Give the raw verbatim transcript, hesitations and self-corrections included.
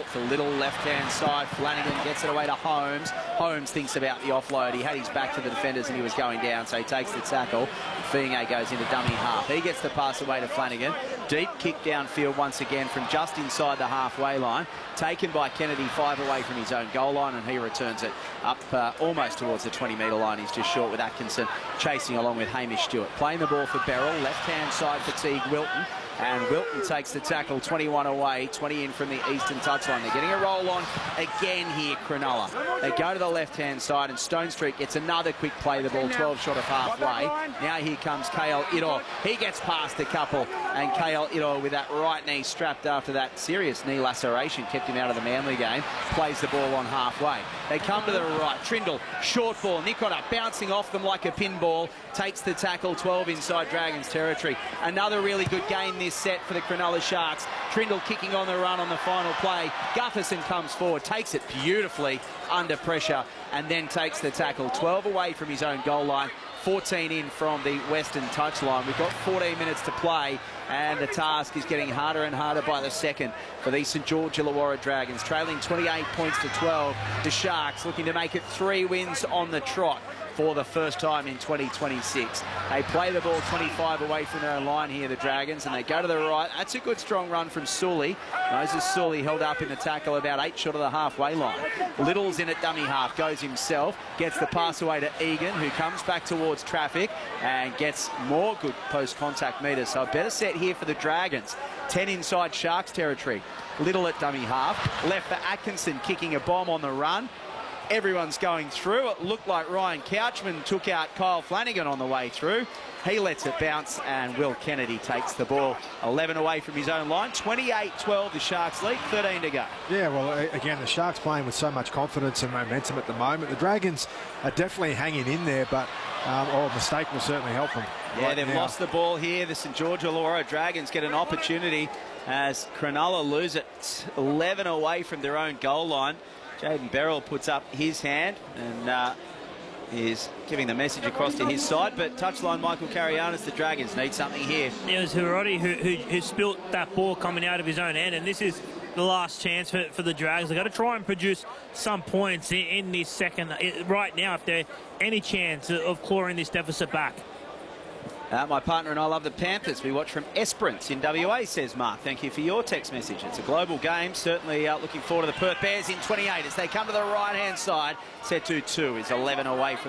for Little, left-hand side. Flanagan gets it away to Holmes. Holmes thinks about the offload. He had his back to the defenders and he was going down, so he takes the tackle. Fiinge goes into dummy half. He gets the pass away to Flanagan. Deep kick downfield once again from just inside the halfway line. Taken by Kennedy, five away from his own goal line, and he returns it up uh, almost towards the twenty metre line. He's just short with Atkinson chasing along with Hamish Stewart. Playing the ball for Beryl, left-hand side for Teague Wilton. And Wilton takes the tackle, twenty-one away, twenty in from the eastern touchline. They're getting a roll on again here, Cronulla. They go to the left-hand side, and Stone Street gets another quick play, the ball twelve short of halfway. Now here comes Kale Idor. He gets past a couple, and Kale Idor with that right knee strapped after that serious knee laceration kept him out of the Manly game. Plays the ball on halfway. They come to the right. Trindle, short ball. Nicotta bouncing off them like a pinball. Takes the tackle, twelve inside Dragons territory. Another really good game this set for the Cronulla Sharks. Trindle kicking on the run on the final play. Gutherson comes forward, takes it beautifully under pressure, and then takes the tackle. twelve away from his own goal line, fourteen in from the western touchline. We've got fourteen minutes to play, and the task is getting harder and harder by the second for the St George Illawarra Dragons. Trailing twenty-eight points to twelve. The Sharks looking to make it three wins on the trot for the first time in twenty twenty-six. They play the ball twenty-five away from their own line here, the Dragons, and they go to the right. That's a good strong run from Sully. Moses Sully held up in the tackle about eight short of the halfway line. Little's in at dummy half, goes himself, gets the pass away to Egan, who comes back towards traffic and gets more good post-contact meters. So a better set here for the Dragons. ten inside Sharks territory. Little at dummy half, left for Atkinson, kicking a bomb on the run. Everyone's going through. It looked like Ryan Couchman took out Kyle Flanagan on the way through. He lets it bounce, and Will Kennedy takes the ball. eleven away from his own line. twenty-eight twelve, the Sharks lead, thirteen to go. Yeah, well, again, the Sharks playing with so much confidence and momentum at the moment. The Dragons are definitely hanging in there, but um, oh, a mistake will certainly help them. Yeah, right they've now. lost the ball here. The St George Illawarra Dragons get an opportunity as Cronulla lose it eleven away from their own goal line. Jaden Beryl puts up his hand and uh, is giving the message across to his side. But touchline Michael Carianis, the Dragons need something here. It was Hiroti who, who, who spilt that ball coming out of his own end, and this is the last chance for, for the Dragons. They've got to try and produce some points in, in this second right now if there's any chance of clawing this deficit back. Uh, my partner and I love the Panthers. We watch from Esperance in W A, says Mark. Thank you for your text message. It's a global game. Certainly uh, looking forward to the Perth Bears in twenty-eight as they come to the right-hand side. Set to two is eleven away from